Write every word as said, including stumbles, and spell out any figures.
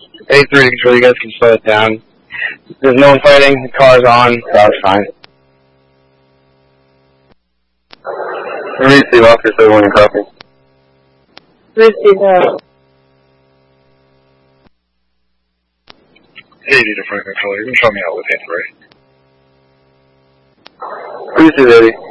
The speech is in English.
eight three to control, you guys can slow it down. There's no one fighting, the car's on, car's fine. Receive officer seven one, copy. Receive that. eighty to Franklin Color, you can show me out with hands right. Receive eighty.